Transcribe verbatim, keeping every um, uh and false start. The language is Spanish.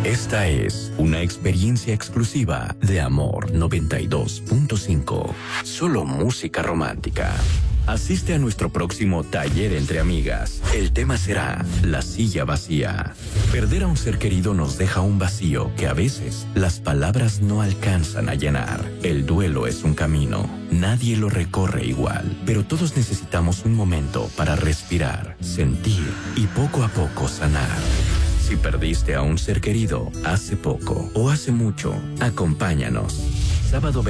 Esta es una experiencia exclusiva de Amor noventa y dos punto cinco. Solo música romántica. Asiste a nuestro próximo taller entre amigas. El tema será la silla vacía. Perder a un ser querido nos deja un vacío que a veces las palabras no alcanzan a llenar. El duelo es un camino. Nadie lo recorre igual, pero todos necesitamos un momento para respirar, sentir y poco a poco sanar. Si perdiste a un ser querido hace poco o hace mucho, acompáñanos. Sábado